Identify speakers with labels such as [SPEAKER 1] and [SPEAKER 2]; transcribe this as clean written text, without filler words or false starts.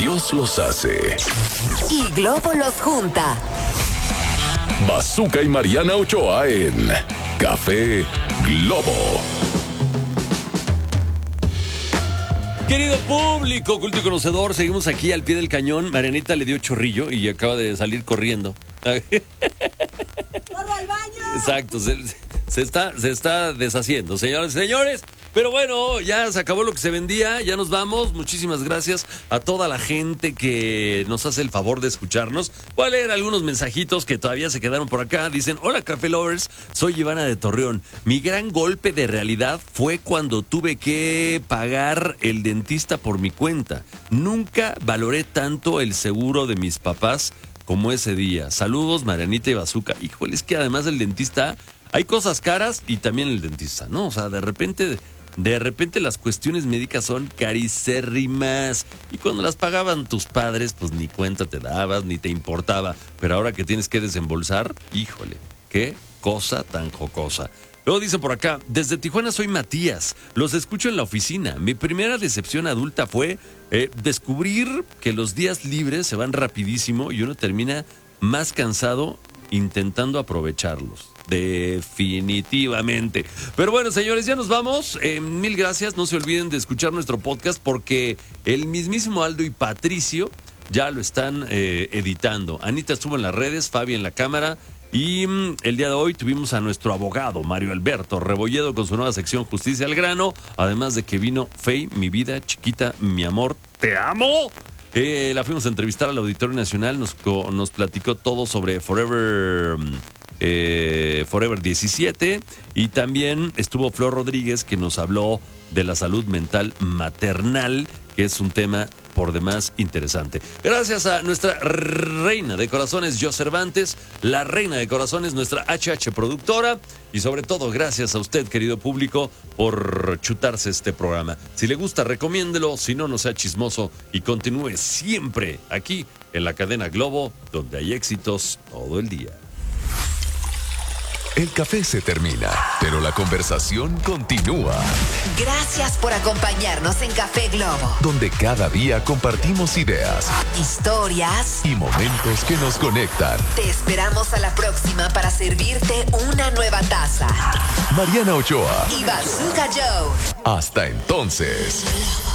[SPEAKER 1] Dios los hace.
[SPEAKER 2] Y Globo los junta.
[SPEAKER 1] Bazooka y Mariana Ochoa en Café Globo.
[SPEAKER 3] Querido público, culto y conocedor, seguimos aquí al pie del cañón. Marianita le dio chorrillo y acaba de salir corriendo.
[SPEAKER 4] ¡Corro al baño!
[SPEAKER 3] Exacto, se está deshaciendo, señores y señores. Pero bueno, ya se acabó lo que se vendía, ya nos vamos. Muchísimas gracias a toda la gente que nos hace el favor de escucharnos. Voy a leer algunos mensajitos que todavía se quedaron por acá. Dicen, hola Café Lovers, soy Ivana de Torreón. Mi gran golpe de realidad fue cuando tuve que pagar el dentista por mi cuenta. Nunca valoré tanto el seguro de mis papás como ese día. Saludos, Marianita y Bazooka. Híjole, es que además del dentista hay cosas caras y también el dentista, ¿no? O sea, de repente las cuestiones médicas son carísimas. Y cuando las pagaban tus padres, pues ni cuenta te dabas, ni te importaba. Pero ahora que tienes que desembolsar, híjole, qué cosa tan jocosa. Luego dice por acá, desde Tijuana soy Matías, los escucho en la oficina. Mi primera decepción adulta fue descubrir que los días libres se van rapidísimo y uno termina más cansado intentando aprovecharlos. Definitivamente. Pero bueno, señores, ya nos vamos. Mil gracias. No se olviden de escuchar nuestro podcast porque el mismísimo Aldo y Patricio ya lo están editando. Anita estuvo en las redes, Fabi en la cámara. Y el día de hoy tuvimos a nuestro abogado, Mario Alberto Rebolledo, con su nueva sección Justicia al Grano. Además de que vino Fey, mi vida, chiquita, mi amor, te amo. La fuimos a entrevistar al Auditorio Nacional. Nos platicó todo sobre Forever 17. Y también estuvo Flor Rodríguez, que nos habló de la salud mental maternal, que es un tema por demás interesante. Gracias a nuestra reina de corazones, Jo Cervantes, la reina de corazones, nuestra HH productora, y sobre todo gracias a usted, querido público, por chutarse este programa. Si le gusta, recomiéndelo, si no, no sea chismoso y continúe siempre aquí en la cadena Globo, donde hay éxitos todo el día.
[SPEAKER 1] El café se termina, pero la conversación continúa.
[SPEAKER 2] Gracias por acompañarnos en Café Globo,
[SPEAKER 1] Donde cada día compartimos ideas
[SPEAKER 2] historias.
[SPEAKER 1] y momentos que nos conectan.
[SPEAKER 2] Te esperamos a la próxima para servirte una nueva taza.
[SPEAKER 1] Mariana Ochoa.
[SPEAKER 2] Y Bazooka Joe.
[SPEAKER 1] Hasta entonces.